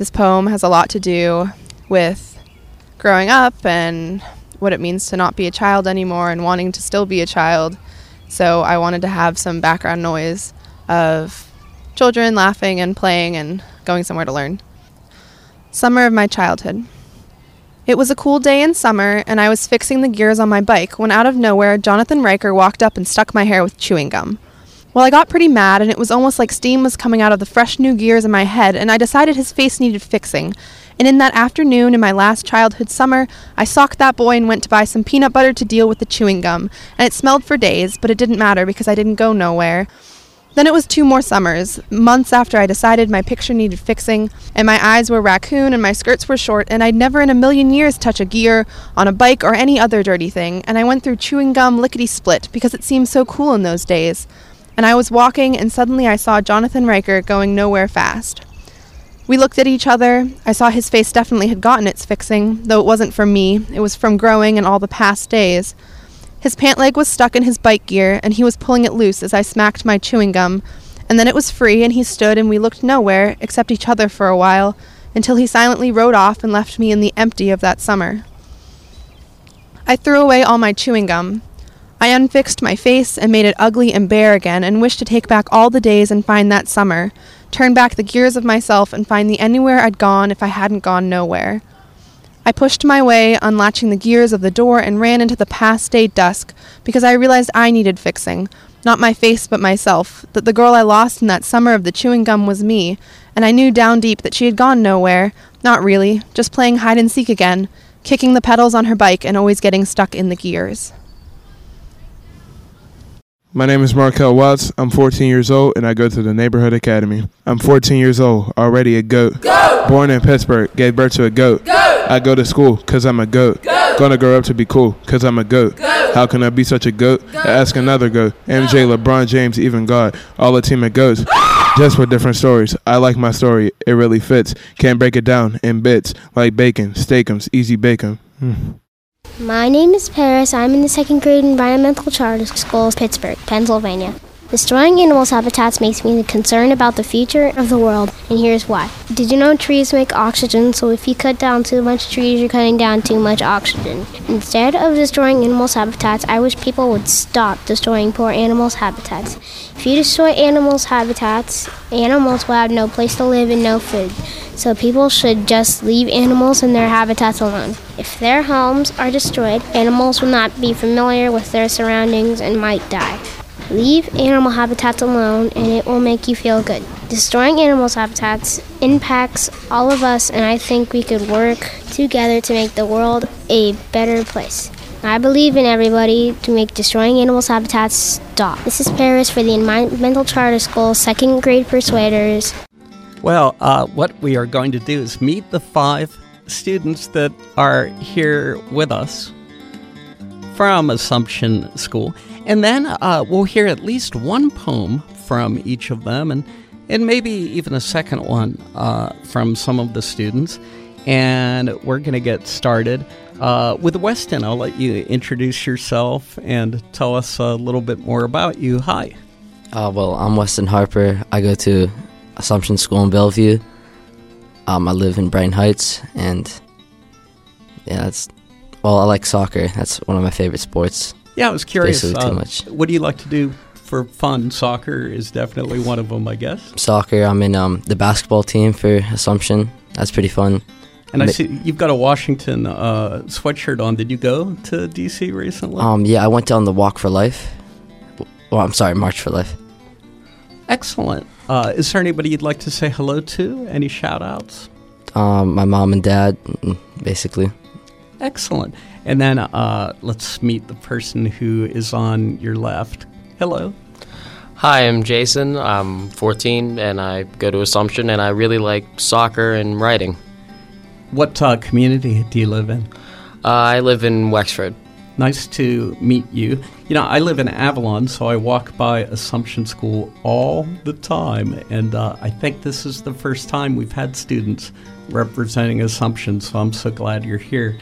This poem has a lot to do with growing up and what it means to not be a child anymore and wanting to still be a child. So I wanted to have some background noise of children laughing and playing and going somewhere to learn. Summer of my childhood. It was a cool day in summer, and I was fixing the gears on my bike when out of nowhere, Jonathan Riker walked up and stuck my hair with chewing gum. Well, I got pretty mad, and it was almost like steam was coming out of the fresh new gears in my head, and I decided his face needed fixing. And in that afternoon in my last childhood summer, I socked that boy and went to buy some peanut butter to deal with the chewing gum, and it smelled for days, but it didn't matter because I didn't go nowhere. Then it was 2 more summers, months after I decided my picture needed fixing, and my eyes were raccoon and my skirts were short, and I'd never in a million years touch a gear on a bike or any other dirty thing, and I went through chewing gum lickety-split because it seemed so cool in those days. And I was walking, and suddenly I saw Jonathan Riker going nowhere fast. We looked at each other. I saw his face definitely had gotten its fixing, though it wasn't from me. It was from growing and all the past days. His pant leg was stuck in his bike gear, and he was pulling it loose as I smacked my chewing gum, and then it was free, and he stood, and we looked nowhere, except each other for a while, until he silently rode off and left me in the empty of that summer. I threw away all my chewing gum. I unfixed my face and made it ugly and bare again, and wished to take back all the days and find that summer, turn back the gears of myself and find the anywhere I'd gone if I hadn't gone nowhere. I pushed my way, unlatching the gears of the door, and ran into the past day dusk, because I realized I needed fixing. Not my face, but myself, that the girl I lost in that summer of the chewing gum was me, and I knew down deep that she had gone nowhere, not really, just playing hide-and-seek again, kicking the pedals on her bike and always getting stuck in the gears. My name is Markel Watts. I'm 14 years old, and I go to the Neighborhood Academy. I'm 14 years old, already a goat. Goat! Born in Pittsburgh, gave birth to a goat. Goat! I go to school, 'cause I'm a goat. Goat! Gonna grow up to be cool, 'cause I'm a goat. Goat! How can I be such a goat? Ask another goat. MJ, LeBron James, even God. All a team of goats. Just for different stories. I like my story. It really fits. Can't break it down in bits. Like bacon, steakums, easy bacon. My name is Paris. I'm in the 2nd grade environmental charter school, Pittsburgh, Pennsylvania. Destroying animals' habitats makes me concerned about the future of the world, and here's why. Did you know trees make oxygen? So if you cut down too much trees, you're cutting down too much oxygen. Instead of destroying animals' habitats, I wish people would stop destroying poor animals' habitats. If you destroy animals' habitats, animals will have no place to live and no food. So people should just leave animals in their habitats alone. If their homes are destroyed, animals will not be familiar with their surroundings and might die. Leave animal habitats alone and it will make you feel good. Destroying animals' habitats impacts all of us, and I think we could work together to make the world a better place. I believe in everybody to make destroying animals' habitats stop. This is Paris for the Environmental Charter School 2nd grade Persuaders. Well, what we are going to do is meet the 5 students that are here with us from Assumption School. And then we'll hear at least one poem from each of them, and maybe even a second one from some of the students. And we're going to get started with Weston. I'll let you introduce yourself and tell us a little bit more about you. Hi. Well, I'm Weston Harper. I go to Assumption School in Bellevue. I live in Brighton Heights, and yeah, I like soccer. That's one of my favorite sports. Yeah, I was curious. Basically too much. What do you like to do for fun? Soccer is definitely one of them, I guess. Soccer, I'm in the basketball team for Assumption. That's pretty fun. And I see you've got a Washington sweatshirt on. Did you go to D.C. recently? Yeah, I went on the Walk for Life. Well, I'm sorry, March for Life. Excellent. Is there anybody you'd like to say hello to? Any shout-outs? My mom and dad, basically. Excellent. And then let's meet the person who is on your left. Hello. Hi, I'm Jason. I'm 14, and I go to Assumption, and I really like soccer and writing. What community do you live in? I live in Wexford. Nice to meet you. You know, I live in Avalon, so I walk by Assumption School all the time, and I think this is the first time we've had students representing Assumption, so I'm so glad you're here.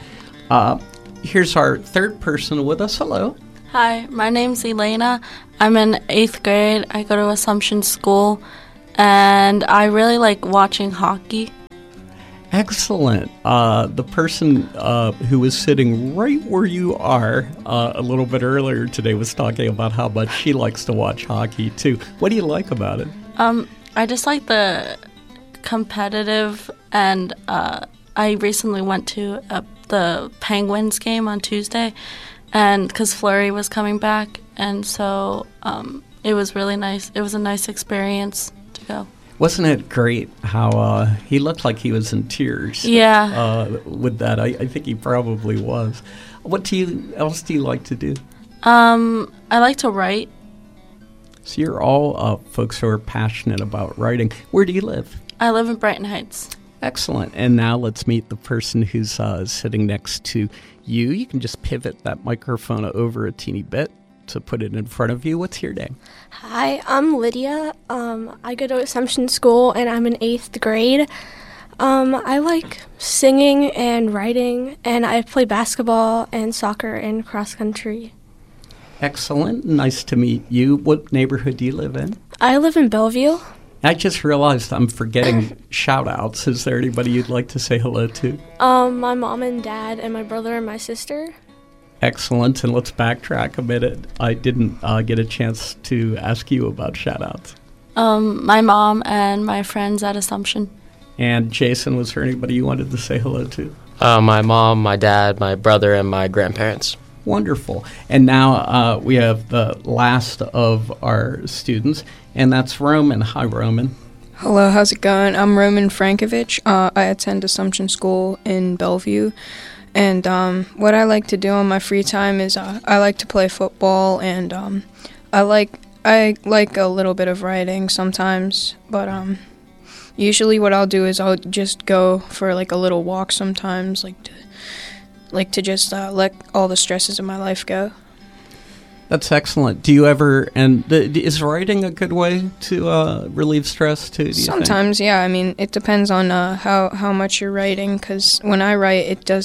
Here's our third person with us. Hello. Hi, my name's Elena. I'm in 8th grade. I go to Assumption School, and I really like watching hockey. Excellent. The person who was sitting right where you are a little bit earlier today was talking about how much she likes to watch hockey, too. What do you like about it? I just like the competitive, and I recently went to the Penguins game on Tuesday, and because Fleury was coming back, and so it was really nice. It was a nice experience to go. Wasn't it great how he looked like he was in tears? Yeah. With that, I think he probably was. What else do you like to do? I like to write. So you're all folks who are passionate about writing. Where do you live? I live in Brighton Heights. Excellent. And now let's meet the person who's sitting next to you. You can just pivot that microphone over a teeny bit to put it in front of you. What's your name? Hi, I'm Lydia. I go to Assumption School, and I'm in 8th grade. I like singing and writing, and I play basketball and soccer and cross country. Excellent. Nice to meet you. What neighborhood do you live in? I live in Bellevue. I just realized I'm forgetting shout-outs. Is there anybody you'd like to say hello to? My mom and dad and my brother and my sister. Excellent. And let's backtrack a minute. I didn't get a chance to ask you about shout-outs. My mom and my friends at Assumption. And Jason, was there anybody you wanted to say hello to? My mom, my dad, my brother, and my grandparents. Wonderful. And now we have the last of our students, and that's Roman. Hi, Roman. Hello, how's it going? I'm Roman Frankovich. I attend Assumption School in Bellevue. And what I like to do on my free time is I like to play football, and I like a little bit of writing sometimes. But usually what I'll do is I'll just go for like a little walk sometimes, to just let all the stresses of my life go. That's excellent. Do you ever, and is writing a good way to relieve stress too, do you Sometimes, think? yeah. I mean, it depends on how much you're writing, because when I write,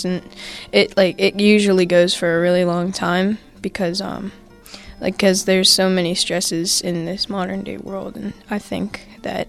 it usually goes for a really long time, because there's so many stresses in this modern day world, and I think that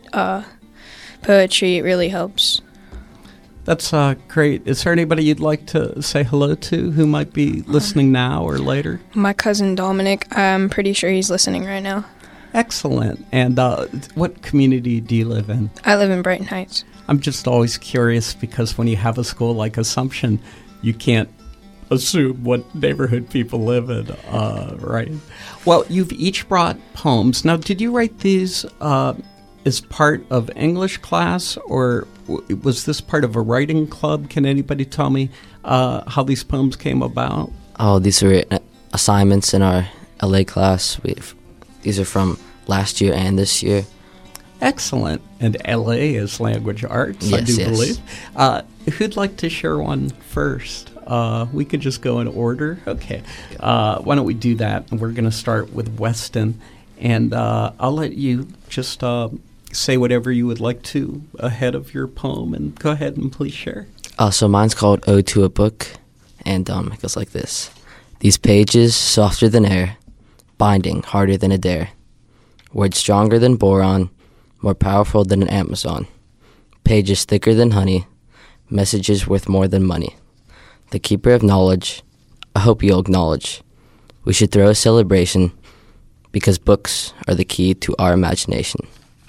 poetry really helps. That's great. Is there anybody you'd like to say hello to who might be listening now or later? My cousin Dominic, I'm pretty sure he's listening right now. Excellent. And what community do you live in? I live in Brighton Heights. I'm just always curious because when you have a school like Assumption, you can't assume what neighborhood people live in, right? Well, you've each brought poems. Now, did you write these as part of English class, or was this part of a writing club? Can anybody tell me how these poems came about? Oh, these were assignments in our LA class. These are from last year and this year. Excellent. And LA is language arts, yes, I do yes. believe. Who'd like to share one first? We could just go in order. Okay. Why don't we do that? We're going to start with Weston. And I'll let you just say whatever you would like to ahead of your poem, and go ahead and please share. So mine's called Ode to a Book, and it goes like this. These pages, softer than air, binding, harder than a dare. Words stronger than boron, more powerful than an Amazon. Pages thicker than honey, messages worth more than money. The keeper of knowledge, I hope you'll acknowledge. We should throw a celebration, because books are the key to our imagination.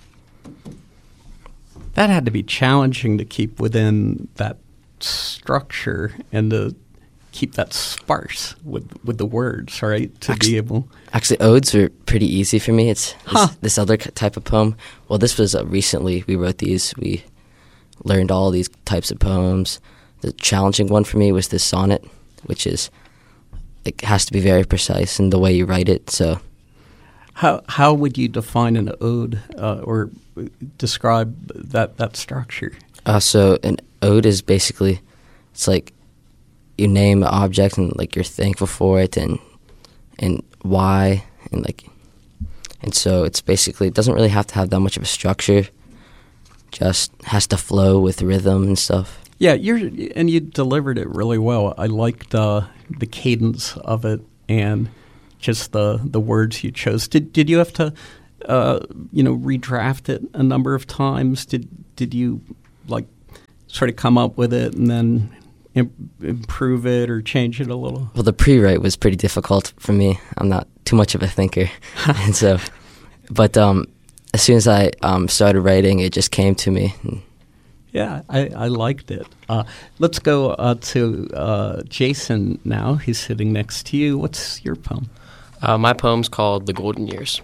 That had to be challenging to keep within that structure and to keep that sparse with the words, right? Be able. Actually, odes were pretty easy for me. It's this other type of poem. Well, this was recently we wrote these. We learned all these types of poems. The challenging one for me was this sonnet, which is it has to be very precise in the way you write it. So. How would you define an ode or describe that structure? So an ode is basically, it's like you name an object and like you're thankful for it and why and so it's basically, it doesn't really have to have that much of a structure, just has to flow with rhythm and stuff. Yeah, you delivered it really well. I liked the cadence of it and just the words you chose. Did you have to redraft it a number of times? Did you sort of come up with it and then improve it or change it a little? Well, the pre-write was pretty difficult for me. I'm not too much of a thinker, and so, but as soon as I started writing, it just came to me. Yeah, I liked it. Let's go to Jason now. He's sitting next to you. What's your poem? My poem's called The Golden Years.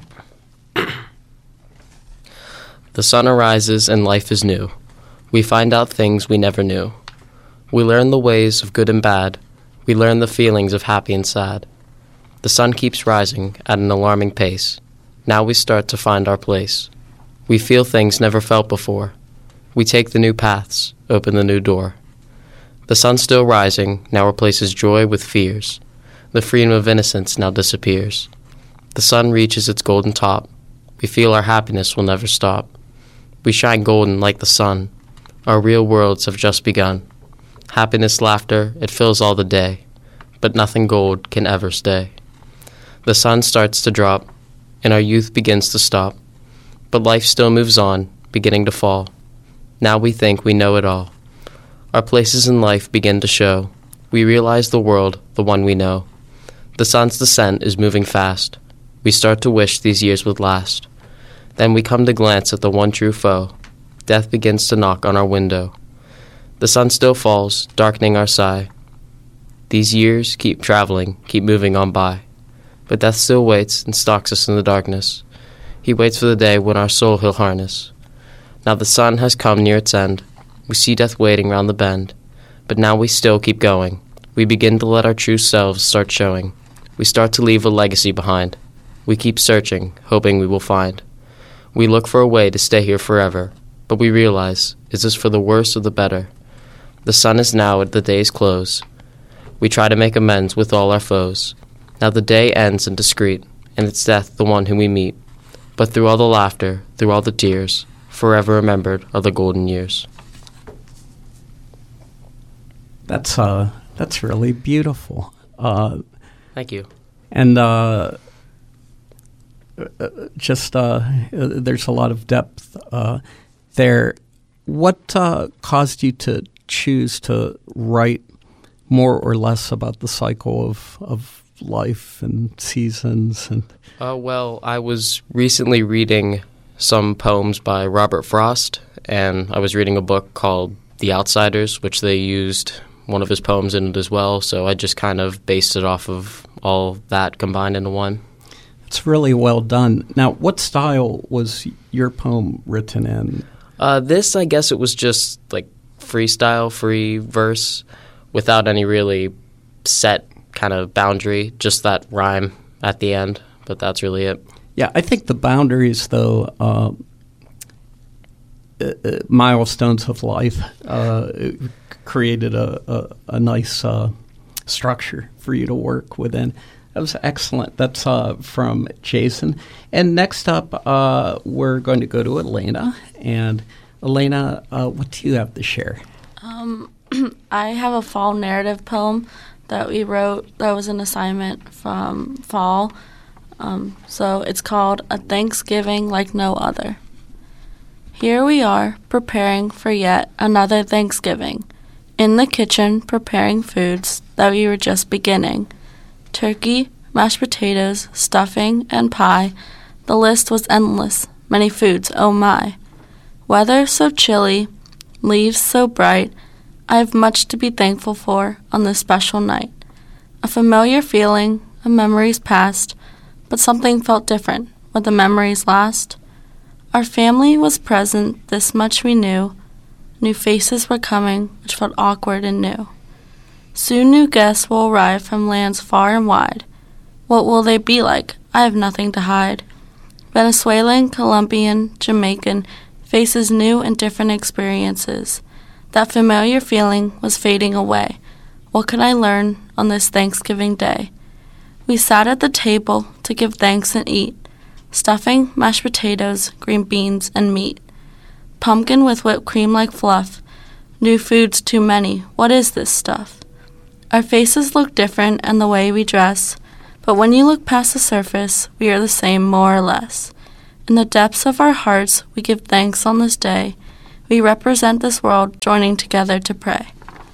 The sun arises and life is new. We find out things we never knew. We learn the ways of good and bad. We learn the feelings of happy and sad. The sun keeps rising at an alarming pace. Now we start to find our place. We feel things never felt before. We take the new paths, open the new door. The sun still rising now replaces joy with fears. The freedom of innocence now disappears. The sun reaches its golden top. We feel our happiness will never stop. We shine golden like the sun. Our real worlds have just begun. Happiness, laughter, it fills all the day. But nothing gold can ever stay. The sun starts to drop, and our youth begins to stop. But life still moves on, beginning to fall. Now we think we know it all. Our places in life begin to show. We realize the world, the one we know. The sun's descent is moving fast. We start to wish these years would last. Then we come to glance at the one true foe. Death begins to knock on our window. The sun still falls, darkening our sigh. These years keep traveling, keep moving on by. But death still waits and stalks us in the darkness. He waits for the day when our soul he'll harness. Now the sun has come near its end. We see death waiting round the bend. But now we still keep going. We begin to let our true selves start showing. We start to leave a legacy behind. We keep searching, hoping we will find. We look for a way to stay here forever. But we realize, is this for the worse or the better? The sun is now at the day's close. We try to make amends with all our foes. Now the day ends in discreet, and it's death the one whom we meet. But through all the laughter, through all the tears, forever remembered are the golden years. That's really beautiful. Thank you. And there's a lot of depth there. What caused you to choose to write more or less about the cycle of life and seasons? And well, I was recently reading some poems by Robert Frost, and I was reading a book called The Outsiders, which they used one of his poems in it as well, so I just kind of based it off of all that combined into one. It's really well done. Now, what style was your poem written in? This, I guess it was just like freestyle, free verse, without any really set kind of boundary, just that rhyme at the end, but that's really it. Yeah, I think the boundaries, though, milestones of life, created a nice structure for you to work within. That was excellent. That's from Jason. And next up, we're going to go to Elena. And Elena, what do you have to share? I have a fall narrative poem that we wrote that was an assignment from fall. So it's called A Thanksgiving Like No Other. Here we are, preparing for yet another Thanksgiving. In the kitchen, preparing foods that we were just beginning. Turkey, mashed potatoes, stuffing, and pie. The list was endless, many foods, oh my. Weather so chilly, leaves so bright, I have much to be thankful for on this special night. A familiar feeling, a memories past, but something felt different when the memories last. Our family was present, this much we knew. New faces were coming, which felt awkward and new. Soon new guests will arrive from lands far and wide. What will they be like? I have nothing to hide. Venezuelan, Colombian, Jamaican, faces new and different experiences. That familiar feeling was fading away. What could I learn on this Thanksgiving Day? We sat at the table to give thanks and eat. Stuffing, mashed potatoes, green beans, and meat. Pumpkin with whipped cream like fluff. New foods too many. What is this stuff? Our faces look different and the way we dress, but when you look past the surface, we are the same more or less. In the depths of our hearts, we give thanks on this day. We represent this world, joining together to pray.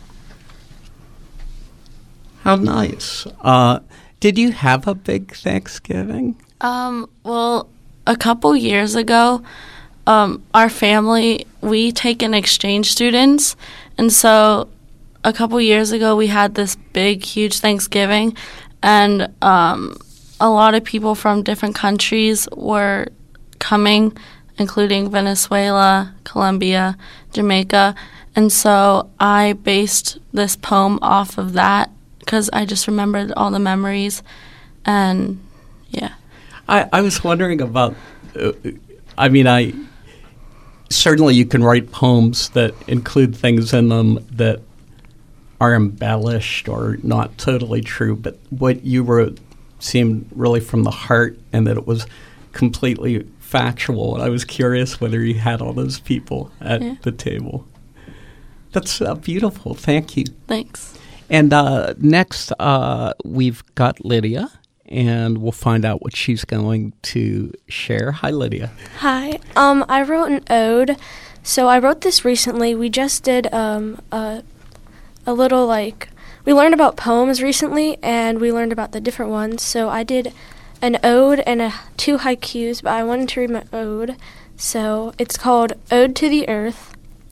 How nice. Did you have a big Thanksgiving? Well, a couple years ago, our family, we take in exchange students, and so a couple years ago we had this big, huge Thanksgiving, and a lot of people from different countries were coming, including Venezuela, Colombia, Jamaica, and so I based this poem off of that because I just remembered all the memories, and yeah. I was wondering about, certainly you can write poems that include things in them that are embellished or not totally true, but what you wrote seemed really from the heart and that it was completely factual. And I was curious whether you had all those people at the table. That's beautiful. Thank you. Thanks. And next, we've got Lydia, and we'll find out what she's going to share. Hi, Lydia. Hi. I wrote an ode. So I wrote this recently. We just did a little, we learned about poems recently, and we learned about the different ones. So I did an ode and 2 haikus, but I wanted to read my ode. So it's called Ode to the Earth.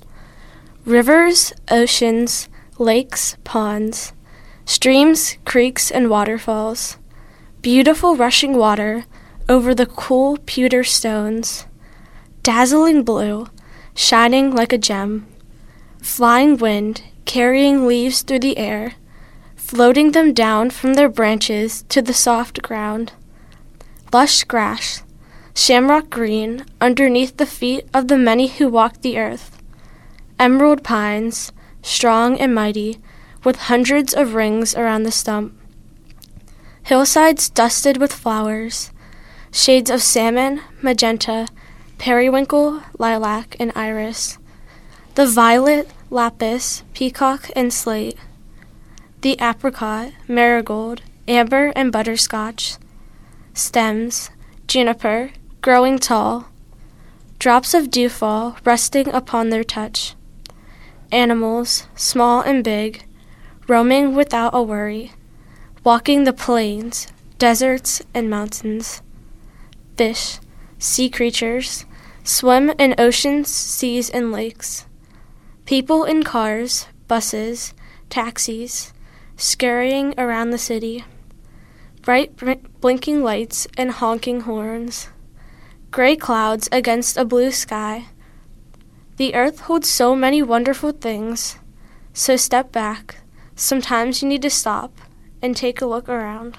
Rivers, oceans, lakes, ponds, streams, creeks, and waterfalls. Beautiful rushing water over the cool pewter stones. Dazzling blue, shining like a gem. Flying wind, carrying leaves through the air, floating them down from their branches to the soft ground. Lush grass, shamrock green, underneath the feet of the many who walk the earth. Emerald pines, strong and mighty, with hundreds of rings around the stump. Hillsides dusted with flowers, shades of salmon, magenta, periwinkle, lilac, and iris. The violet, lapis, peacock, and slate. The apricot, marigold, amber, and butterscotch. Stems, juniper, growing tall. Drops of dew fall, resting upon their touch. Animals, small and big, roaming without a worry, walking the plains, deserts, and mountains. Fish, sea creatures, swim in oceans, seas, and lakes. People in cars, buses, taxis, scurrying around the city. Bright blinking lights and honking horns. Gray clouds against a blue sky. The earth holds so many wonderful things, so step back. Sometimes you need to stop and take a look around.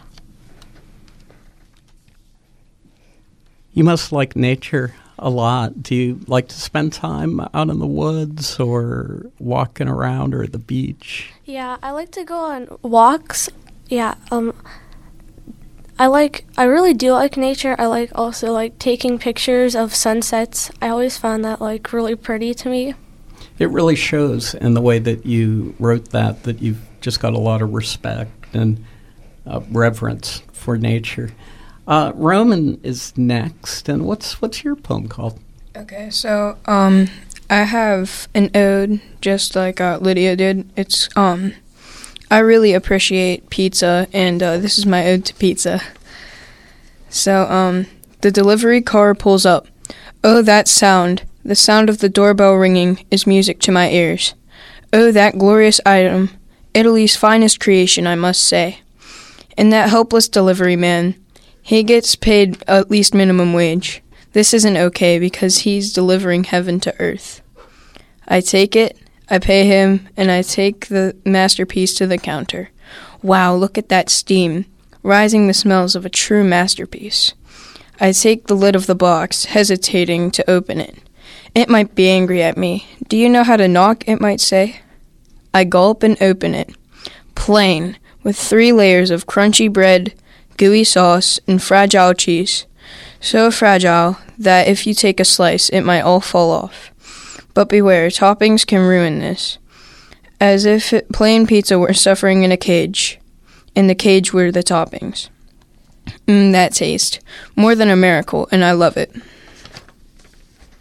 You must like nature a lot. Do you like to spend time out in the woods or walking around or at the beach? Yeah, I like to go on walks. Yeah, I really do like nature. I also taking pictures of sunsets. I always found that really pretty to me. It really shows in the way that you wrote that you've just got a lot of respect and reverence for nature. Roman is next, and what's your poem called? Okay, so I have an ode just like Lydia did. It's I really appreciate pizza, and this is my ode to pizza. So the delivery car pulls up. Oh, that sound! The sound of the doorbell ringing is music to my ears. Oh, that glorious item! Italy's finest creation, I must say. And that helpless delivery man. He gets paid at least minimum wage. This isn't okay because he's delivering heaven to earth. I take it, I pay him, and I take the masterpiece to the counter. Wow, look at that steam, rising the smells of a true masterpiece. I take the lid of the box, hesitating to open it. It might be angry at me. Do you know how to knock, it might say. I gulp and open it. Plain, with 3 layers of crunchy bread, gooey sauce, and fragile cheese. So fragile that if you take a slice, it might all fall off. But beware, toppings can ruin this. As if plain pizza were suffering in a cage. In the cage were the toppings. That taste. More than a miracle, and I love it.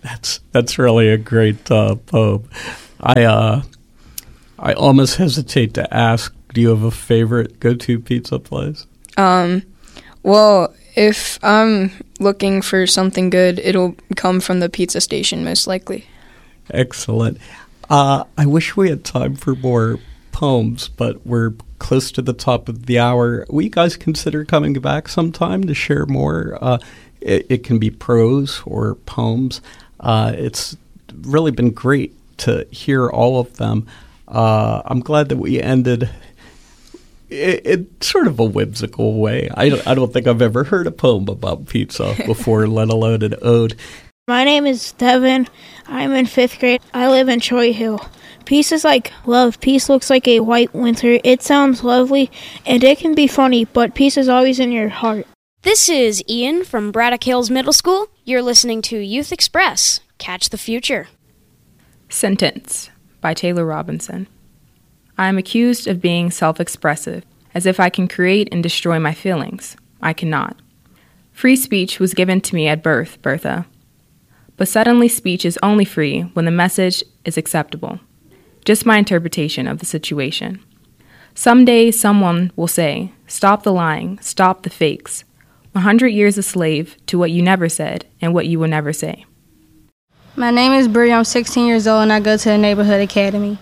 That's really a great poem. I almost hesitate to ask, do you have a favorite go-to pizza place? Well, if I'm looking for something good, it'll come from the pizza station, most likely. Excellent. I wish we had time for more poems, but we're close to the top of the hour. Will you guys consider coming back sometime to share more? It can be prose or poems. It's really been great to hear all of them. I'm glad that we ended in sort of a whimsical way. I don't think I've ever heard a poem about pizza before, let alone an ode. My name is Devin. I'm in 5th grade. I live in Troy Hill. Peace is like love. Peace looks like a white winter. It sounds lovely, and it can be funny, but peace is always in your heart. This is Ian from Braddock Hills Middle School. You're listening to Youth Express. Catch the future. Sentence by Taylor Robinson. I am accused of being self-expressive, as if I can create and destroy my feelings. I cannot. Free speech was given to me at birth, Bertha. But suddenly speech is only free when the message is acceptable. Just my interpretation of the situation. Someday someone will say, stop the lying, stop the fakes. 100 years a slave to what you never said and what you will never say. My name is Bree. I'm 16 years old and I go to the neighborhood academy.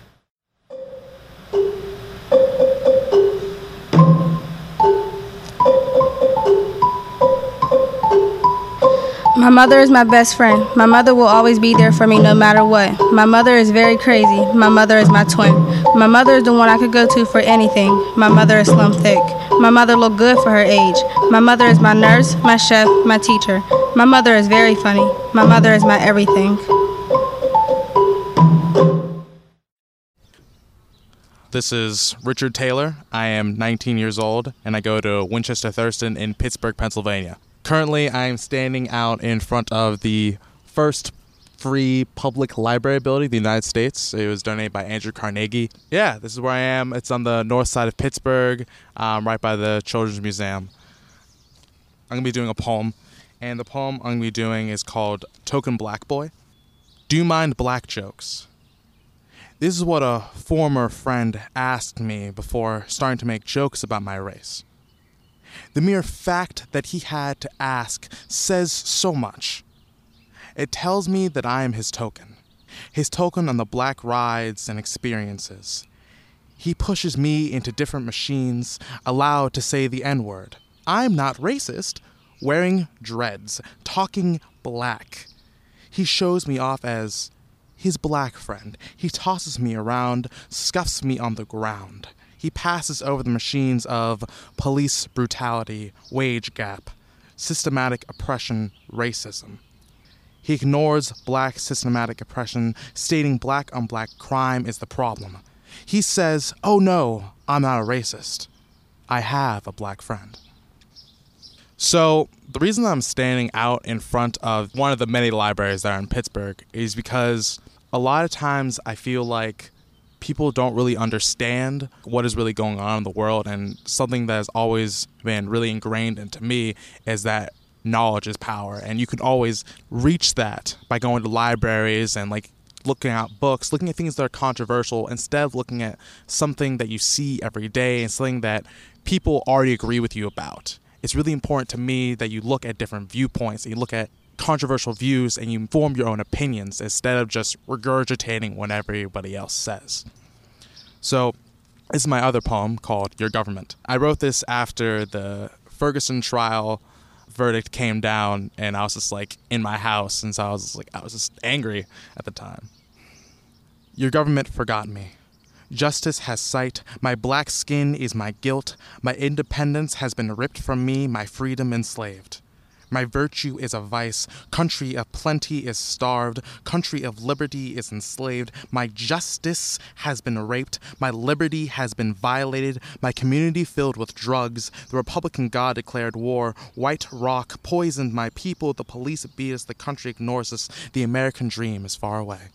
My mother is my best friend. My mother will always be there for me no matter what. My mother is very crazy. My mother is my twin. My mother is the one I could go to for anything. My mother is slim thick. My mother look good for her age. My mother is my nurse, my chef, my teacher. My mother is very funny. My mother is my everything. This is Richard Taylor. I am 19 years old, and I go to Winchester Thurston in Pittsburgh, Pennsylvania. Currently, I am standing out in front of the first free public library building in the United States. It was donated by Andrew Carnegie. Yeah, this is where I am. It's on the north side of Pittsburgh, right by the Children's Museum. I'm going to be doing a poem, and the poem I'm going to be doing is called Token Black Boy. Do you mind black jokes? This is what a former friend asked me before starting to make jokes about my race. The mere fact that he had to ask says so much. It tells me that I am his token on the black rides and experiences. He pushes me into different machines, allowed to say the N-word. I'm not racist, wearing dreads, talking black. He shows me off as his black friend. He tosses me around, scuffs me on the ground. He passes over the machines of police brutality, wage gap, systematic oppression, racism. He ignores black systematic oppression, stating black on black crime is the problem. He says, oh no, I'm not a racist. I have a black friend. So the reason I'm standing out in front of one of the many libraries that are in Pittsburgh is because a lot of times I feel like people don't really understand what is really going on in the world, and something that has always been really ingrained into me is that knowledge is power, and you can always reach that by going to libraries and looking at books, looking at things that are controversial instead of looking at something that you see every day and something that people already agree with you about. It's really important to me that you look at different viewpoints, and you look at controversial views, and you form your own opinions instead of just regurgitating what everybody else says. So this is my other poem called Your Government. I wrote this after the Ferguson trial verdict came down, and I was just in my house, and so I was just angry at the time. Your government forgot me. Justice has sight. My black skin is my guilt. My independence has been ripped from me, my freedom enslaved. My virtue is a vice. Country of plenty is starved. Country of liberty is enslaved. My justice has been raped. My liberty has been violated. My community filled with drugs. The Republican God declared war. White rock poisoned my people. The police beat us. The country ignores us. The American dream is far away.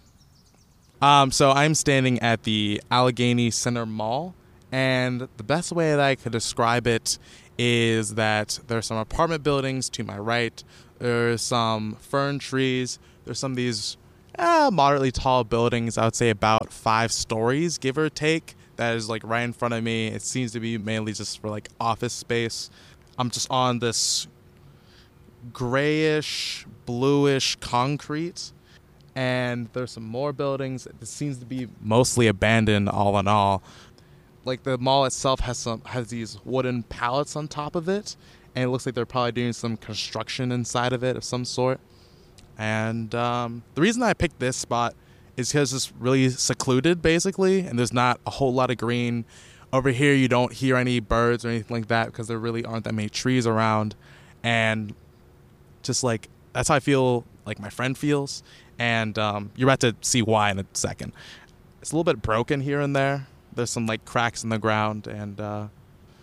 So I'm standing at the Allegheny Center Mall, and the best way that I could describe it is that there's some apartment buildings to my right, there's some fern trees, There's some of these moderately tall buildings, I would say about 5 stories, give or take, that is like right in front of me. It seems to be mainly just for like office space. I'm just on this grayish, bluish concrete, and there's some more buildings. It seems to be mostly abandoned all in all. Like the mall itself has these wooden pallets on top of it, and it looks like they're probably doing some construction inside of it of some sort. And the reason I picked this spot is because it's really secluded, basically, and there's not a whole lot of green. Over here, you don't hear any birds or anything like that because there really aren't that many trees around. And just like, that's how I feel like my friend feels. And you're about to see why in a second. It's a little bit broken here and there. There's some like cracks in the ground, and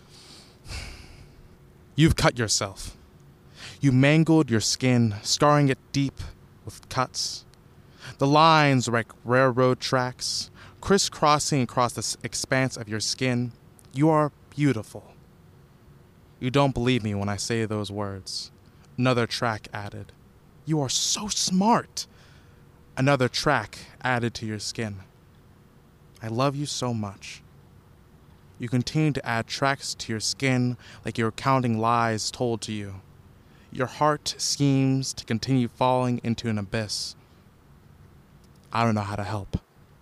you've cut yourself. You mangled your skin, scarring it deep with cuts. The lines are like railroad tracks, crisscrossing across the expanse of your skin. You are beautiful. You don't believe me when I say those words. Another track added. You are so smart. Another track added to your skin. I love you so much. You continue to add tracks to your skin like you're counting lies told to you. Your heart seems to continue falling into an abyss. I don't know how to help.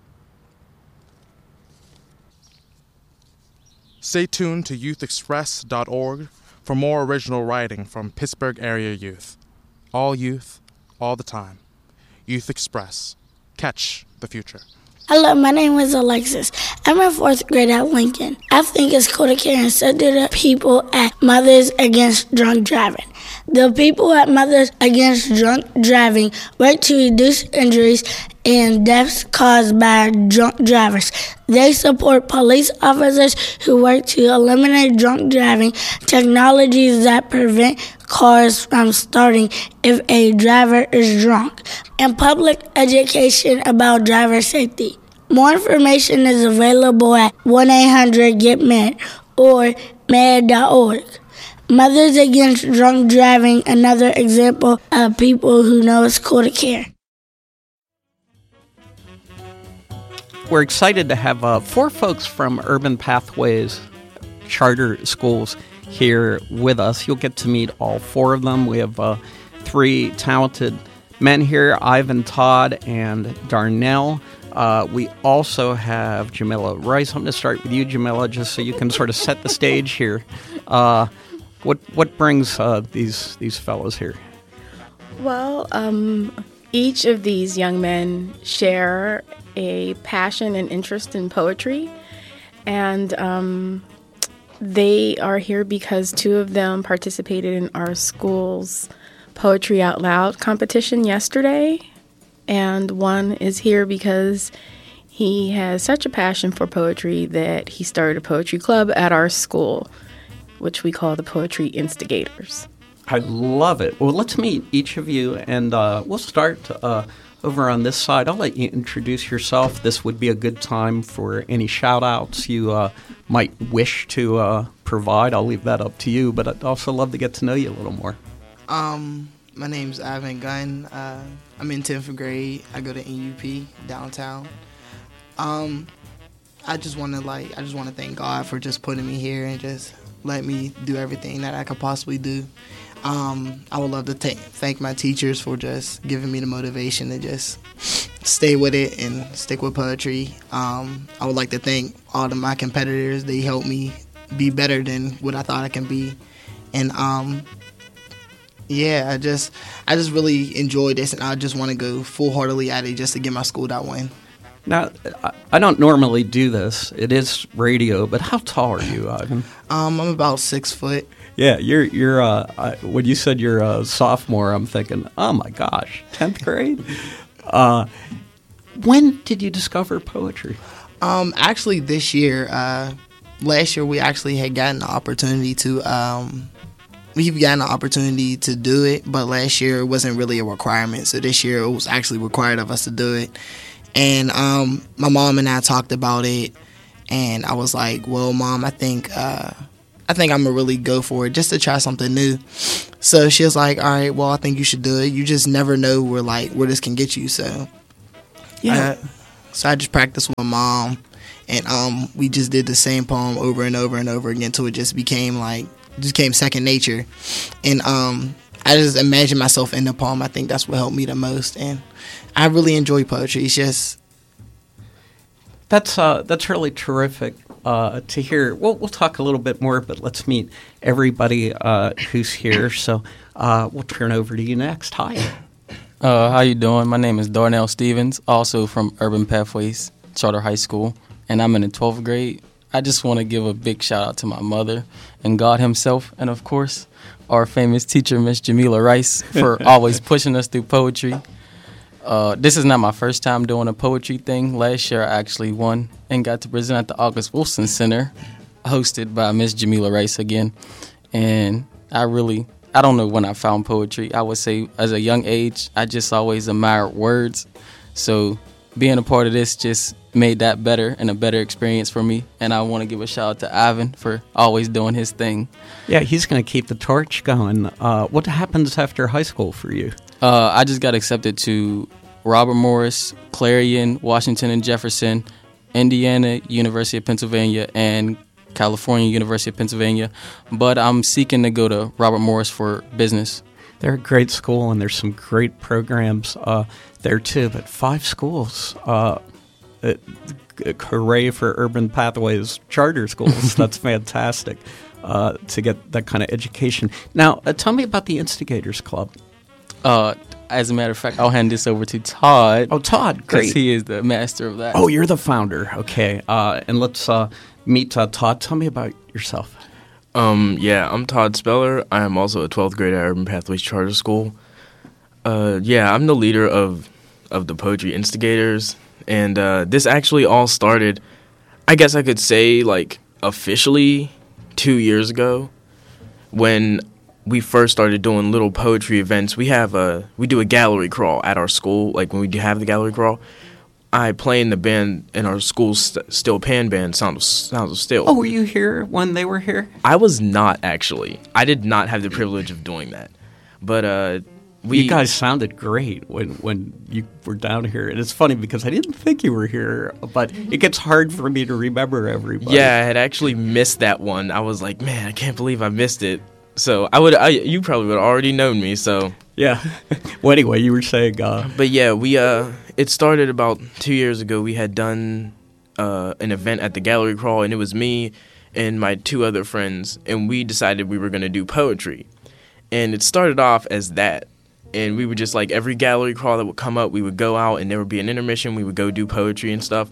Stay tuned to youthexpress.org for more original writing from Pittsburgh area youth. All youth, all the time. Youth Express. Catch the future. Hello, my name is Alexis. I'm in 4th grade at Lincoln. I think it's cool to care and so do the people at Mothers Against Drunk Driving. The people at Mothers Against Drunk Driving work to reduce injuries and deaths caused by drunk drivers. They support police officers who work to eliminate drunk driving, technologies that prevent cars from starting if a driver is drunk, and public education about driver safety. More information is available at 1-800-GET-MED or med.org. Mothers Against Drunk Driving, another example of people who know it's cool to care. We're excited to have 4 folks from Urban Pathways Charter Schools here with us. You'll get to meet all 4 of them. We have 3 talented men here, Ivan, Todd, and Darnell. We also have Jamila Rice. I'm going to start with you, Jamila, just so you can sort of set the stage here. What brings these fellows here? Well, each of these young men share a passion and interest in poetry, and they are here because 2 of them participated in our school's Poetry Out Loud competition yesterday, and one is here because he has such a passion for poetry that he started a poetry club at our school, which we call the Poetry Instigators. I love it. Well, let's meet each of you, and we'll start over on this side. I'll let you introduce yourself. This would be a good time for any shout-outs you might wish to provide. I'll leave that up to you, but I'd also love to get to know you a little more. My name's Ivan Gunn. I'm in 10th grade. I go to NUP downtown. I just want to thank God for just putting me here and just let me do everything that I could possibly do. I would love to thank my teachers for just giving me the motivation to just stay with it and stick with poetry. I would like to thank all of my competitors. They helped me be better than what I thought I can be. And I just really enjoyed this, and I just want to go full-heartedly at it just to get my school that win. Now, I don't normally do this. It is radio, but how tall are you, Ivan? I'm about 6 foot. Yeah, you're. When you said you're a sophomore, I'm thinking, oh my gosh, 10th grade. When did you discover poetry? Actually, this year. Last year, we actually had gotten the opportunity to. We've gotten the opportunity to do it, but last year it wasn't really a requirement. So this year it was actually required of us to do it. And my mom and I talked about it, and I was like, well, Mom, I think I think I'm gonna really go for it just to try something new. So she was like, all right, well, I think you should do it. You just never know where this can get you. So Yeah. so I just practiced with my mom, and we just did the same poem over and over and over again till it just became second nature. And I just imagine myself in the poem. I think that's what helped me the most, and I really enjoy poetry. It's just That's really terrific to hear. We'll talk a little bit more, but let's meet everybody who's here. So we'll turn over to you next. Hi. How you doing? My name is Darnell Stevens, also from Urban Pathways Charter High School, and I'm in the 12th grade. I just want to give a big shout out to my mother and God himself, and of course, our famous teacher, Miss Jamila Rice, for always pushing us through poetry. This is not my first time doing a poetry thing. Last year, I actually won and got to present at the August Wilson Center, hosted by Miss Jamila Rice again. And I don't know when I found poetry. I would say as a young age, I just always admired words. So being a part of this just made that better and a better experience for me. And I want to give a shout out to Ivan for always doing his thing. Yeah, he's going to keep the torch going. What happens after high school for you? I just got accepted to Robert Morris, Clarion, Washington and Jefferson, Indiana, University of Pennsylvania, and California, University of Pennsylvania. But I'm seeking to go to Robert Morris for business. They're a great school, and there's some great programs there, too. But 5 schools. Hooray for Urban Pathways Charter Schools. That's fantastic to get that kind of education. Now, tell me about the Instigators Club. As a matter of fact, I'll hand this over to Todd. Oh, Todd, great. Because he is the master of that. Oh, you're the founder. Okay. And let's meet Todd. Tell me about yourself. Yeah, I'm Todd Speller. I am also a 12th grader at Urban Pathways Charter School. Yeah, I'm the leader of the Poetry Instigators. And this actually all started, I guess I could say, officially 2 years ago when we first started doing little poetry events. We do a gallery crawl at our school. Like when we do have the gallery crawl, I play in the band in our school's steel pan band, Sounds of Steel. Oh, were you here when they were here? I was not, actually. I did not have the privilege of doing that. But you guys sounded great when you were down here. And it's funny because I didn't think you were here, but it gets hard for me to remember everybody. Yeah, I had actually missed that one. I was like, man, I can't believe I missed it. So you probably would have already known me. So yeah. Well, anyway, you were saying. But yeah, it started about 2 years ago. We had done an event at the gallery crawl, and it was me and my 2 other friends, and we decided we were going to do poetry. And it started off as that. And we would just every gallery crawl that would come up, we would go out and there would be an intermission. We would go do poetry and stuff.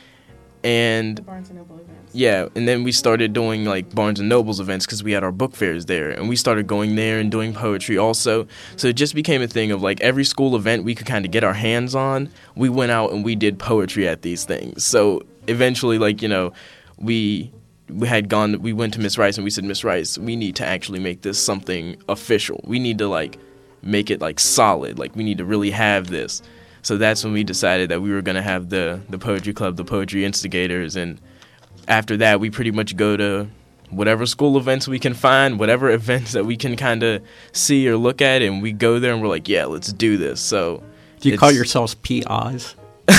And the Barnes & Noble events. Yeah, and then we started doing Barnes & Noble's events because we had our book fairs there. And we started going there and doing poetry also. So it just became a thing of every school event we could kind of get our hands on. We went out and we did poetry at these things. So eventually, we went to Miss Rice and we said, Miss Rice, we need to actually make this something official. We need to make it solid. We need to really have this. So that's when we decided that we were going to have the Poetry Club, the Poetry Instigators. And after that, we pretty much go to whatever school events we can find, whatever events that we can kind of see or look at. And we go there and we're like, yeah, let's do this. So do you call yourselves PIs?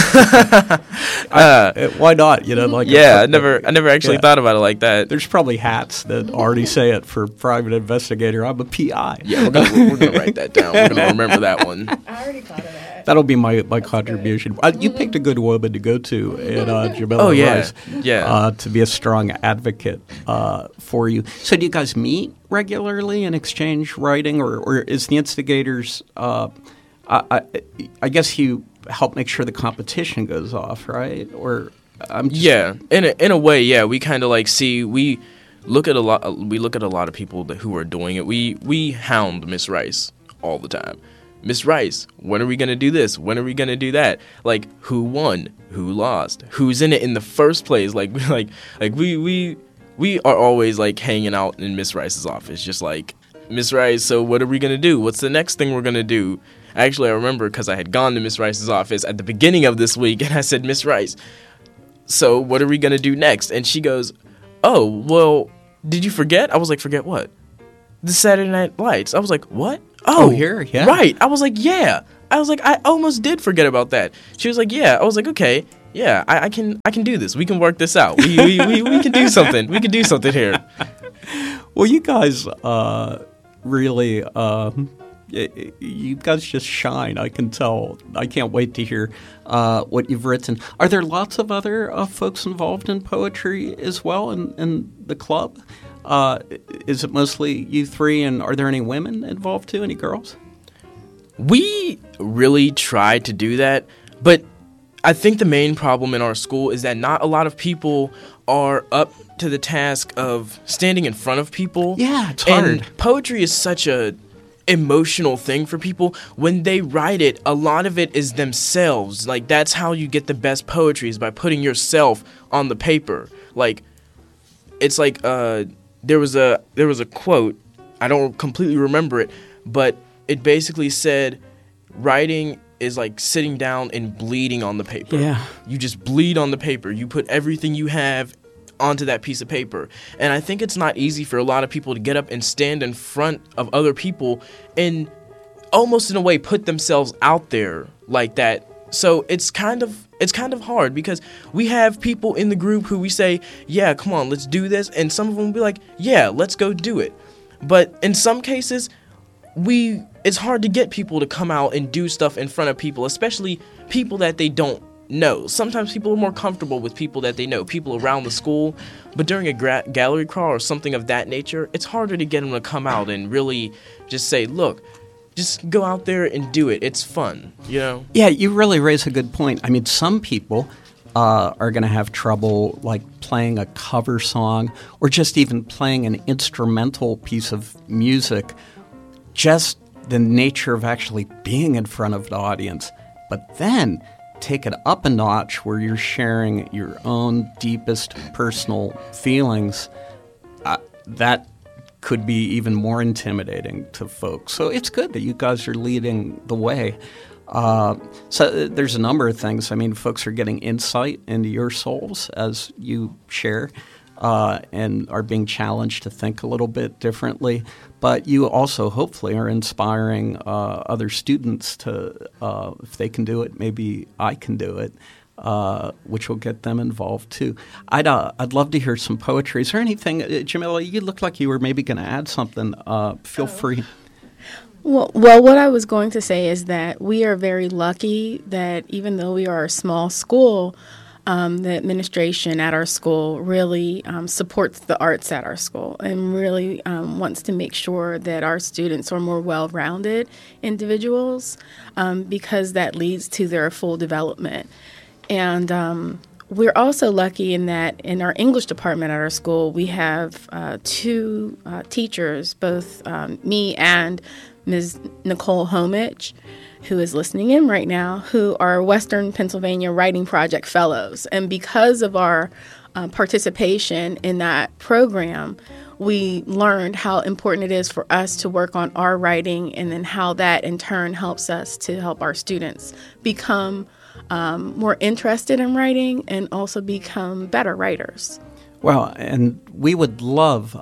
Why not? Yeah, I never actually thought about it like that. There's probably hats that already say it for private investigator. I'm a PI. Yeah, we're gonna write that down. We're gonna remember that one. I already thought of that. That'll be my contribution. You picked a good woman to go to in Jamila Rice. Yeah. To be a strong advocate for you. So do you guys meet regularly and exchange writing, or is the Instigators? I guess you help make sure the competition goes off, right? Or yeah, in a way, yeah. We kind of see we look at a lot of people who are doing it. We hound Miss Rice all the time. Miss Rice, when are we gonna do this? When are we gonna do that? Who won? Who lost? Who's in it in the first place? We are always hanging out in Miss Rice's office, just Miss Rice. So what are we gonna do? What's the next thing we're gonna do? Actually, I remember because I had gone to Miss Rice's office at the beginning of this week, and I said, Miss Rice, so what are we going to do next? And she goes, oh, well, did you forget? I was like, forget what? The Saturday Night Lights. I was like, what? Oh, here, yeah. Right. I was like, yeah. I was like, I almost did forget about that. She was like, yeah. I was like, okay, yeah, I can do this. We can work this out. We can do something. We can do something here. Well, you guys really, you guys just shine. I can tell. I can't wait to hear what you've written. Are there lots of other folks involved in poetry as well in the club? Is it mostly you three, and are there any women involved too? Any girls? We really tried to do that, but I think the main problem in our school is that not a lot of people are up to the task of standing in front of people. Yeah, it's hard. And poetry is such a emotional thing for people. When they write it, a lot of it is themselves. Like, that's how you get the best poetry, is by putting yourself on the paper. Like, it's like there was a quote, I don't completely remember it, but it basically said writing is like sitting down and bleeding on the paper. Yeah. You just bleed on the paper. You put everything you have onto that piece of paper. And I think it's not easy for a lot of people to get up and stand in front of other people and almost in a way put themselves out there like that. So it's kind of hard, because we have people in the group who we say, yeah, come on, let's do this. And some of them will be like, yeah, let's go do it. But in some cases, it's hard to get people to come out and do stuff in front of people, especially people that they don't know. Sometimes people are more comfortable with people that they know, people around the school. But during a gallery crawl or something of that nature, it's harder to get them to come out and really just say, look, just go out there and do it. It's fun, you know? Yeah, you really raise a good point. I mean, some people are going to have trouble, like, playing a cover song or just even playing an instrumental piece of music. Just the nature of actually being in front of the audience. But then take it up a notch where you're sharing your own deepest personal feelings. That could be even more intimidating to folks. So it's good that you guys are leading the way. So there's a number of things. I mean, folks are getting insight into your souls as you share and are being challenged to think a little bit differently. But you also hopefully are inspiring other students to, if they can do it, maybe I can do it. Which will get them involved too. I'd love to hear some poetry. Is there anything, Jamila? You look like you were maybe going to add something. Feel free. Well, what I was going to say is that we are very lucky that even though we are a small school, the administration at our school really supports the arts at our school and really wants to make sure that our students are more well-rounded individuals because that leads to their full development. And we're also lucky in that in our English department at our school, we have two teachers, both me and Ms. Nicole Homich, who is listening in right now, who are Western Pennsylvania Writing Project Fellows. And because of our participation in that program, we learned how important it is for us to work on our writing, and then how that in turn helps us to help our students become more interested in writing and also become better writers. Well, and we would love,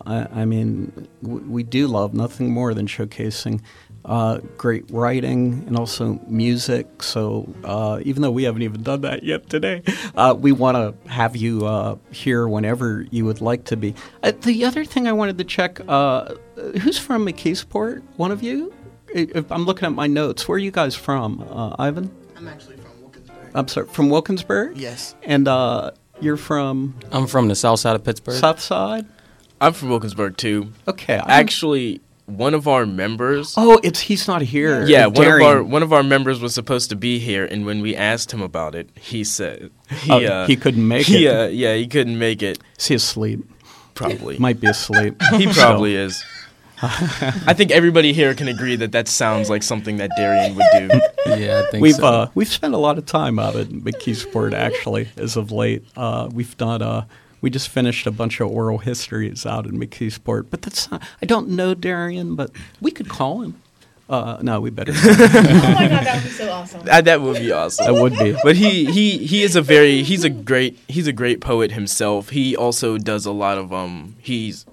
we do love nothing more than showcasing great writing and also music. So even though we haven't even done that yet today, we want to have you here whenever you would like to be. The other thing I wanted to check, who's from McKeesport? One of you? If I'm looking at my notes. Where are you guys from, Ivan? I'm actually from Wilkinsburg. I'm sorry, from Wilkinsburg? Yes. And you're from? I'm from the south side of Pittsburgh. South side? I'm from Wilkinsburg, too. Okay. Actually, one of our members... Oh, he's not here. Yeah, one of our members was supposed to be here, and when we asked him about it, he said... he couldn't make it? Yeah, he couldn't make it. Is he asleep? Probably. Might be asleep. He probably is. I think everybody here can agree that sounds like something that Darian would do. Yeah, I think so. We've spent a lot of time out at McKeesport, actually, as of late. We've done... we just finished a bunch of oral histories out in McKeesport, but that's not, I don't know Darian, but we could call him. No, we better not. Oh my God, that would be so awesome. That would be awesome. That would be. But he's a great poet himself. He also does a lot of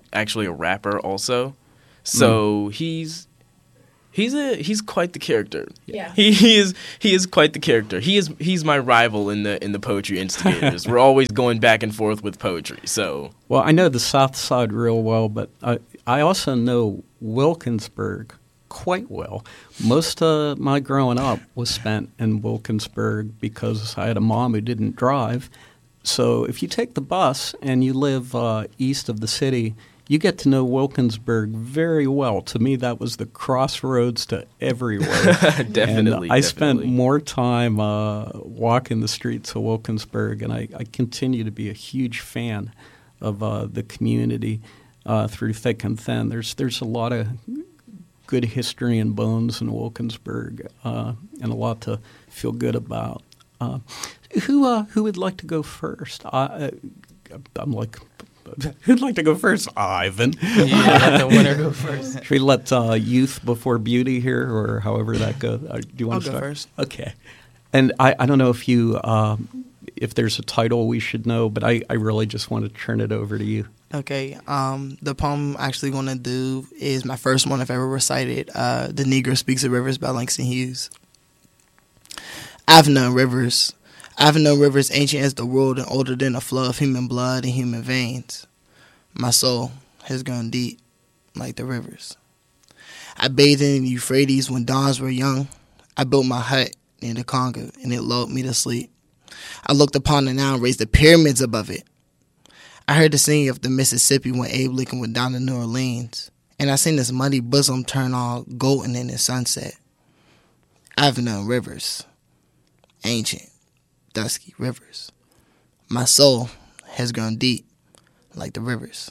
actually a rapper also. So he's quite the character. Yeah. He is quite the character. He's my rival in the Poetry Instigators. We're always going back and forth with poetry. So Well, I know the South Side real well, but I also know Wilkinsburg quite well. Most of my growing up was spent in Wilkinsburg because I had a mom who didn't drive. So if you take the bus and you live east of the city, you get to know Wilkinsburg very well. To me, that was the crossroads to everywhere. Definitely. And I spent more time walking the streets of Wilkinsburg, and I continue to be a huge fan of the community through thick and thin. There's a lot of good history and bones in Wilkinsburg, and a lot to feel good about. Who would like to go first? I'm like, who'd like to go first? Ivan. Yeah, let the winner go first. Should we let youth before beauty here, or however that goes? Do you want to I'll start? go first. Okay. And I don't know if you if there's a title we should know, but I really just want to turn it over to you. Okay. The poem I'm actually going to do is my first one I've ever recited. The Negro Speaks of Rivers by Langston Hughes. I've known rivers ancient as the world and older than a flow of human blood and human veins. My soul has gone deep like the rivers. I bathed in the Euphrates when dawns were young. I built my hut near the Congo and it lulled me to sleep. I looked upon the Nile and raised the pyramids above it. I heard the singing of the Mississippi when Abe Lincoln went down to New Orleans, and I seen this muddy bosom turn all golden in the sunset. I've known rivers, ancient, dusky rivers. My soul has grown deep like the rivers.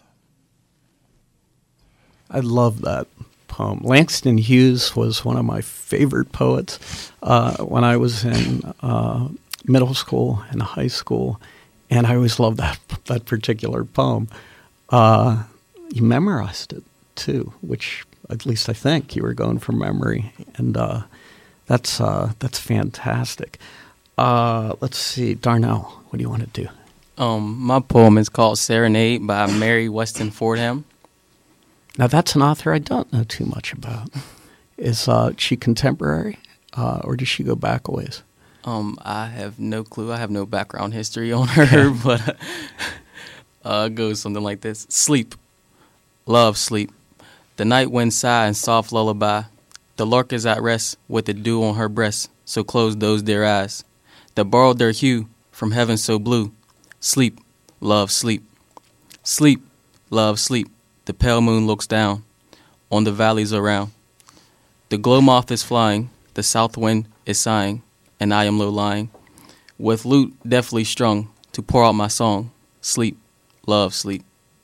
I love that poem. Langston Hughes was one of my favorite poets when I was in middle school and high school, and I always loved that particular poem. You memorized it too, which at least I think you were going from memory, and that's fantastic. Let's see, Darnell, what do you want to do? My poem is called Serenade by Mary Weston Fordham. Now, that's an author I don't know too much about. Is she contemporary, or does she go back a ways? I have no clue. I have no background history on her, but it goes something like this. Sleep, love, sleep. The night wind sigh and soft lullaby. The lark is at rest with the dew on her breast, so close those dear eyes that borrowed their hue from heaven so blue. Sleep, love, sleep. Sleep, love, sleep. The pale moon looks down on the valleys around. The glow moth is flying, the south wind is sighing, and I am low lying, with lute deftly strung to pour out my song. Sleep, love, sleep.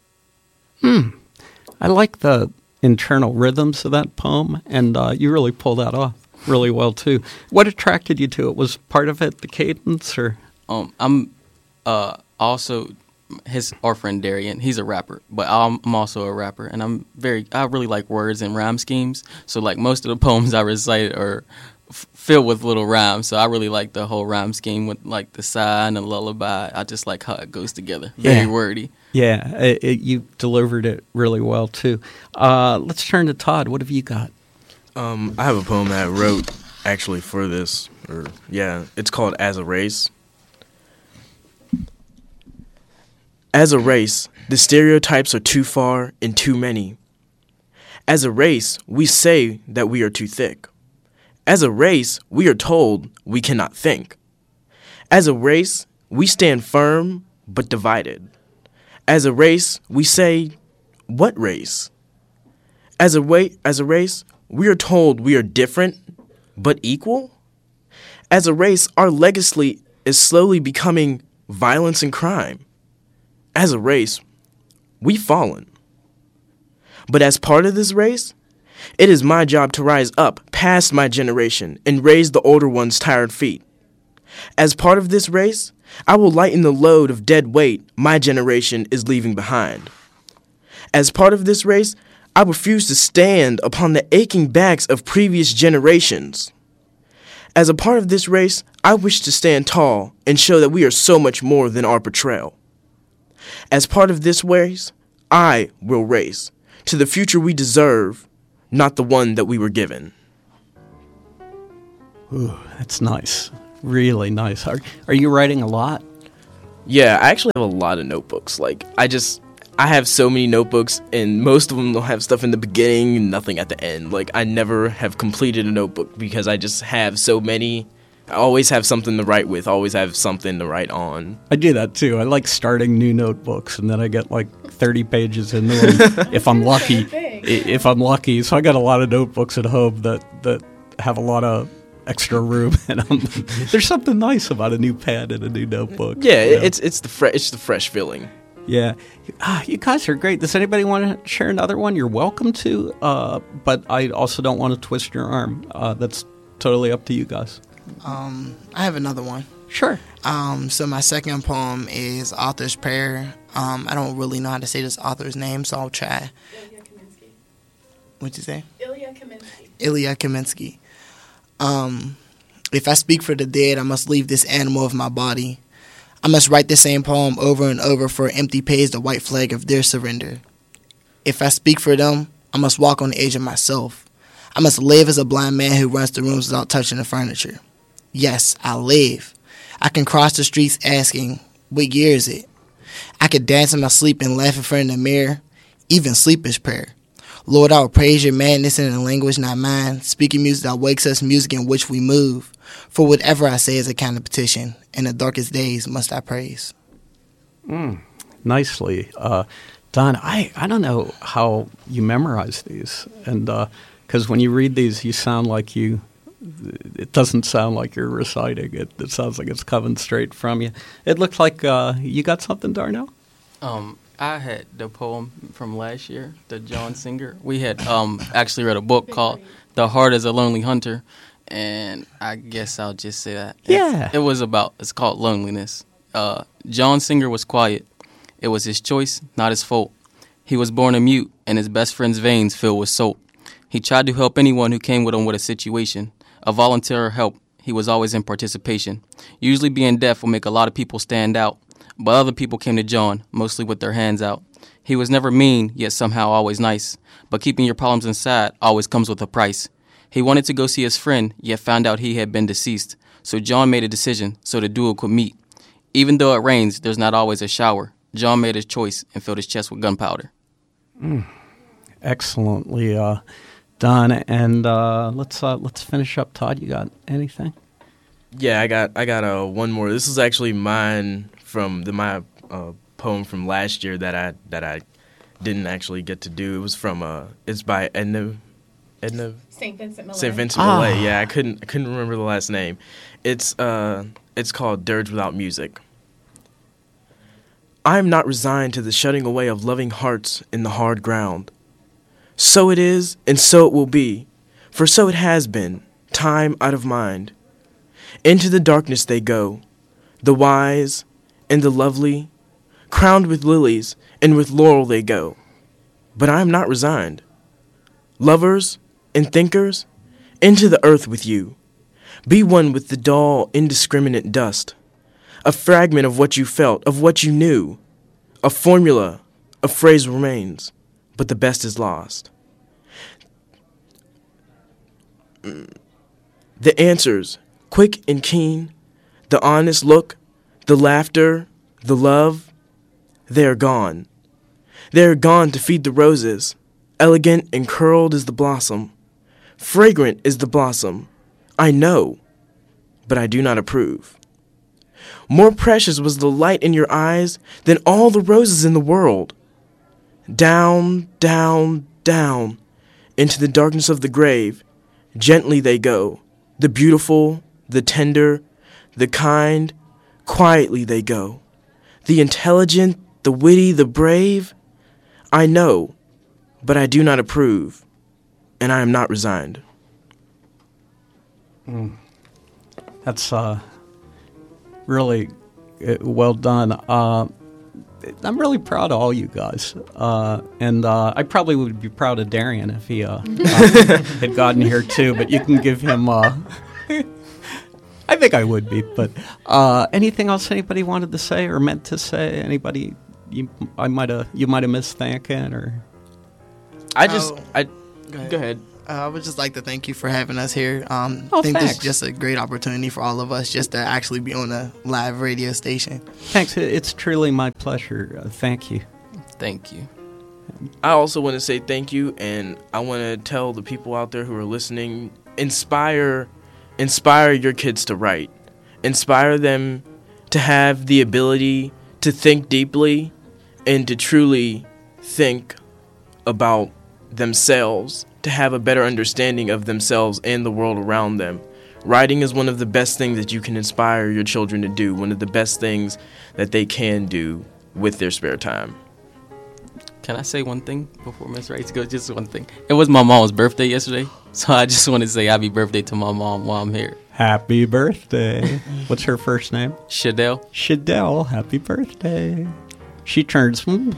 I like the internal rhythms of that poem, and you really pull that off really well too. What attracted you to it? Was part of it the cadence, or? I'm also our friend Darian. He's a rapper, but I'm also a rapper, and I really like words and rhyme schemes. So like most of the poems I recite are filled with little rhymes. So I really like the whole rhyme scheme with like the sigh and the lullaby. I just like how it goes together. Very wordy. Yeah, you delivered it really well too. Let's turn to Todd. What have you got? I have a poem that I wrote actually for this. It's called As a Race. As a race, the stereotypes are too far and too many. As a race, we say that we are too thick. As a race, we are told we cannot think. As a race, we stand firm but divided. As a race, we say, what race? As a race, we are told we are different but equal. As a race, our legacy is slowly becoming violence and crime. As a race, we've fallen. But as part of this race, it is my job to rise up past my generation and raise the older one's tired feet. As part of this race, I will lighten the load of dead weight my generation is leaving behind. As part of this race, I refuse to stand upon the aching backs of previous generations. As a part of this race, I wish to stand tall and show that we are so much more than our portrayal. As part of this race, I will race to the future we deserve, not the one that we were given. Ooh, that's nice. Really nice. Are you writing a lot? Yeah, I actually have a lot of notebooks. Like, I have so many notebooks, and most of them will have stuff in the beginning and nothing at the end. Like, I never have completed a notebook because I just have so many. I always have something to write with, always have something to write on. I do that too. I like starting new notebooks, and then I get like 30 pages into them if I'm lucky. If I'm lucky. So I got a lot of notebooks at home that have a lot of extra room, and there's something nice about a new pen and a new notebook. Yeah, it's the fresh feeling. Yeah, you guys are great. Does anybody want to share another one? You're welcome to, but I also don't want to twist your arm. That's totally up to you guys. I have another one. Sure. So my second poem is Author's Prayer. I don't really know how to say this author's name, so I'll try. Ilya Kaminsky. What'd you say? Ilya Kaminsky. Ilya Kaminsky. If I speak for the dead, I must leave this animal of my body. I must write the same poem over and over for an empty page, the white flag of their surrender. If I speak for them, I must walk on the edge of myself. I must live as a blind man who runs the rooms without touching the furniture. Yes, I live. I can cross the streets asking, what year is it? I could dance in my sleep and laugh in front of the mirror. Even sleep is prayer. Lord, I will praise your madness in a language not mine, speaking music that wakes us, music in which we move. For whatever I say is a kind of petition. In the darkest days must I praise. Nicely done. I don't know how you memorize these, and because when you read these, you sound like it doesn't sound like you're reciting it. It sounds like it's coming straight from you. It looked like you got something, Darnell? I had the poem from last year, the John Singer. We had actually read a book called The Heart is a Lonely Hunter, and I guess I'll just say that. Yeah. It's called loneliness. John Singer was quiet. It was his choice, not his fault. He was born a mute, and his best friend's veins filled with salt. He tried to help anyone who came with him with a situation. A volunteer help, he was always in participation. Usually being deaf will make a lot of people stand out, but other people came to John, mostly with their hands out. He was never mean, yet somehow always nice. But keeping your problems inside always comes with a price. He wanted to go see his friend, yet found out he had been deceased. So John made a decision so the duo could meet. Even though it rains, there's not always a shower. John made his choice and filled his chest with gunpowder. Excellently done. And let's finish up. Todd, you got anything? Yeah, I got one more. This is actually mine from my poem from last year that I didn't actually get to do. It was from it's by Edna St. Vincent Millay. St. Vincent Millay. Yeah, I couldn't remember the last name. It's called Dirge Without Music. I am not resigned to the shutting away of loving hearts in the hard ground. So it is, and so it will be, for so it has been, time out of mind. Into the darkness they go, the wise and the lovely, crowned with lilies, and with laurel they go. But I am not resigned. Lovers and thinkers, into the earth with you. Be one with the dull, indiscriminate dust. A fragment of what you felt, of what you knew. A formula, a phrase remains, but the best is lost. The answers, quick and keen, the honest look, the laughter, the love, they are gone. They are gone to feed the roses. Elegant and curled is the blossom. Fragrant is the blossom. I know, but I do not approve. More precious was the light in your eyes than all the roses in the world. Down, down, down, into the darkness of the grave, gently they go. The beautiful, the tender, the kind, quietly they go. The intelligent, the witty, the brave, I know, but I do not approve, and I am not resigned. That's really well done. I'm really proud of all you guys, and I probably would be proud of Darian if he had gotten here too. But you can give him. I think I would be. But anything else anybody wanted to say or meant to say? Anybody you might have missed thanking, or Go ahead. I would just like to thank you for having us here. I think this is just a great opportunity for all of us just to actually be on a live radio station. Thanks. It's truly my pleasure. Thank you. Thank you. I also want to say thank you, and I want to tell the people out there who are listening, inspire your kids to write. Inspire them to have the ability to think deeply and to truly think about themselves, to have a better understanding of themselves and the world around them. Writing is one of the best things that you can inspire your children to do, one of the best things that they can do with their spare time. Can I say one thing before Miss Wright goes? Just one thing. It was my mom's birthday yesterday, so I just want to say happy birthday to my mom while I'm here. Happy birthday. What's her first name? Shadell. Shadell, happy birthday. She turns.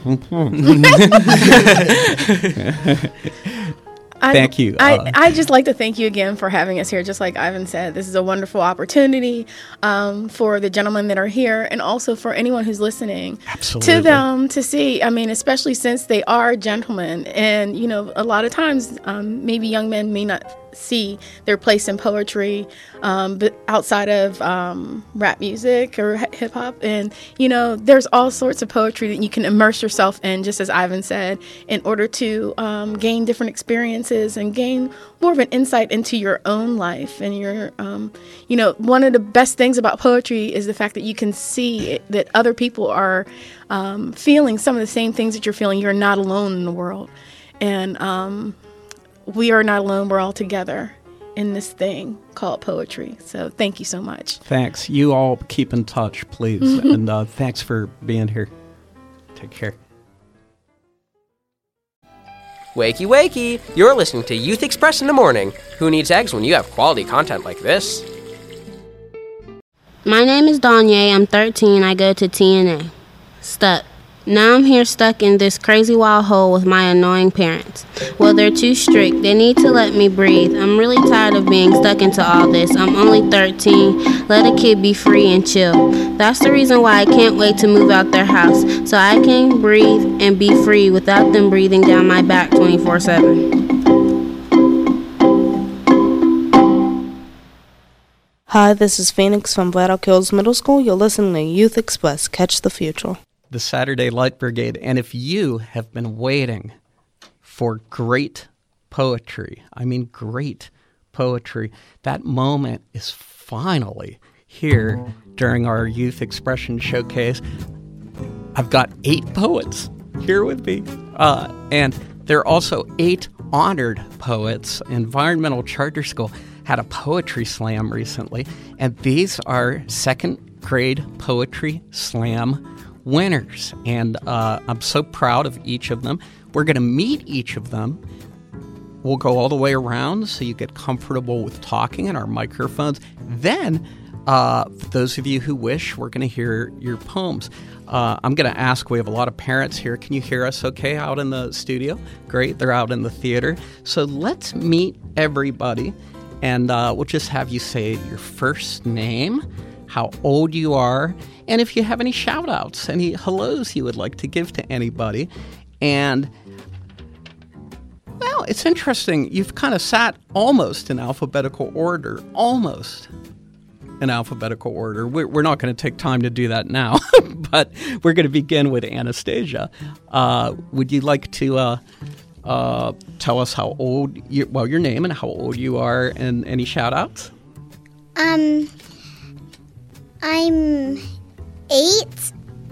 Thank you. I just like to thank you again for having us here. Just like Ivan said, this is a wonderful opportunity for the gentlemen that are here, and also for anyone who's listening. Absolutely. To them to see. I mean, especially since they are gentlemen, and a lot of times maybe young men may not see their place in poetry, but outside of rap music or hip hop, and there's all sorts of poetry that you can immerse yourself in, just as Ivan said, in order to gain different experiences and gain more of an insight into your own life. And your one of the best things about poetry is the fact that you can see that other people are feeling some of the same things that you're feeling. You're not alone in the world, and we are not alone. We're all together in this thing called poetry. So thank you so much. Thanks. You all keep in touch, please. And thanks for being here. Take care. Wakey, wakey. You're listening to Youth Express in the morning. Who needs eggs when you have quality content like this? My name is Danye. I'm 13. I go to TNA. Stuck. Now I'm here stuck in this crazy wild hole with my annoying parents. Well, they're too strict. They need to let me breathe. I'm really tired of being stuck into all this. I'm only 13. Let a kid be free and chill. That's the reason why I can't wait to move out their house, so I can breathe and be free without them breathing down my back 24/7. Hi, this is Phoenix from Braddock Hills Middle School. You're listening to Youth Express. Catch the future. The Saturday Light Brigade. And if you have been waiting for great poetry, I mean great poetry, that moment is finally here during our Youth Expression Showcase. I've got 8 poets here with me. And there are also 8 honored poets. Environmental Charter School had a poetry slam recently, and these are second grade poetry slam winners, and I'm so proud of each of them. We're going to meet each of them. We'll go all the way around so you get comfortable with talking in our microphones. Then, for those of you who wish, we're going to hear your poems. I'm going to ask, we have a lot of parents here. Can you hear us okay out in the studio? Great, they're out in the theater. So let's meet everybody, and we'll just have you say your first name, how old you are, and if you have any shout-outs, any hellos you would like to give to anybody. And, well, it's interesting. You've kind of sat almost in alphabetical order. Almost in alphabetical order. We're not going to take time to do that now, but we're going to begin with Anastasia. Would you like to tell us how old, your name and how old you are, and any shout-outs? I'm 8.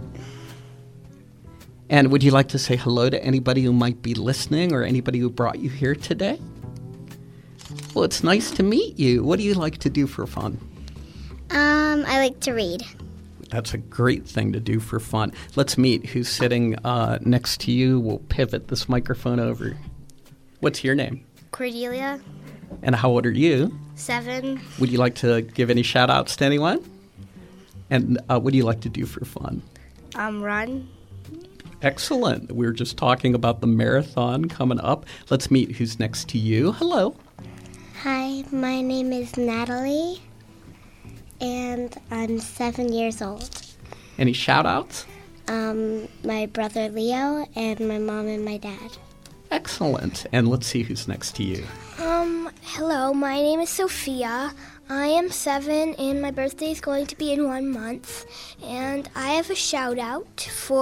And would you like to say hello to anybody who might be listening or anybody who brought you here today? Well, it's nice to meet you. What do you like to do for fun? I like to read. That's a great thing to do for fun. Let's meet who's sitting next to you. We'll pivot this microphone over. What's your name? Cordelia. And how old are you? 7. Would you like to give any shout-outs to anyone? And what do you like to do for fun? Run. Excellent. We were just talking about the marathon coming up. Let's meet who's next to you. Hello. Hi, my name is Natalie, and I'm 7 years old. Any shout-outs? My brother Leo, and my mom and my dad. Excellent. And let's see who's next to you. Hello, my name is Sophia. I am 7 and my birthday is going to be in 1 month. And I have a shout out for